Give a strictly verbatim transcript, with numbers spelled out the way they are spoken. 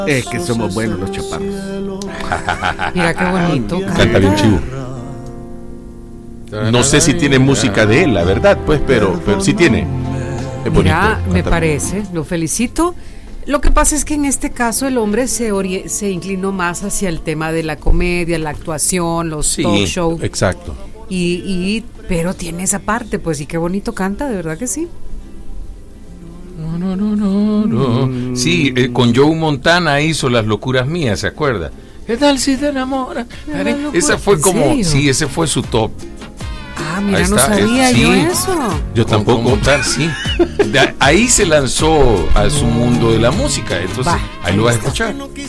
Es que somos buenos los chaparros. Mira qué bonito. Canta bien chivo. No sé si tiene música de él, la verdad, pues, pero, pero sí tiene. Es bonito. Mira, me parece, lo felicito. Lo que pasa es que en este caso el hombre se ori- se inclinó más hacia el tema de la comedia, la actuación, los Sí, talk show. exacto. Y, y, pero tiene esa parte, pues, y qué bonito canta, de verdad que sí. No, no, no, no, no. Sí, eh, con Joe Montana hizo Las locuras mías, ¿se acuerda? ¿Qué tal si te enamoras? Esa fue ¿En como, serio? sí, ese fue su top. Ah, mira, Ahí no está, sabía eh, yo sí. eso. Yo Con- tampoco. con Montana, sí. De ahí se lanzó a su mundo de la música, entonces Va, ahí lo vas a ahí está. escuchar.